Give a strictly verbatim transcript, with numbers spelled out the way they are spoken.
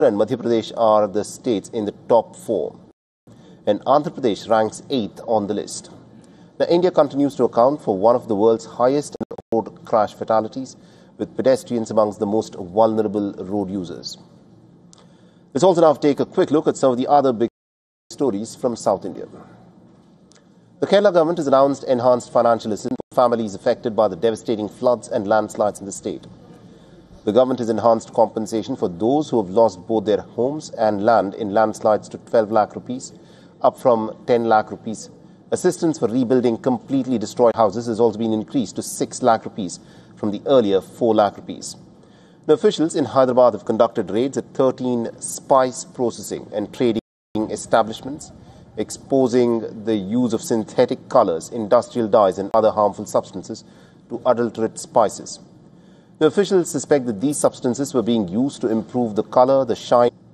and Madhya Pradesh are the states in the top four, and Andhra Pradesh ranks eighth on the list. Now, India continues to account for one of the world's highest road crash fatalities, with pedestrians amongst the most vulnerable road users. Let's also now take a quick look at some of the other big stories from South India. The Kerala government has announced enhanced financial assistance for families affected by the devastating floods and landslides in the state. The government has enhanced compensation for those who have lost both their homes and land in landslides to twelve lakh rupees, up from ten lakh rupees. Assistance for rebuilding completely destroyed houses has also been increased to six lakh rupees from the earlier four lakh rupees. The officials in Hyderabad have conducted raids at thirteen spice processing and trading establishments, exposing the use of synthetic colors, industrial dyes and other harmful substances to adulterate spices. The officials suspect that these substances were being used to improve the color, the shine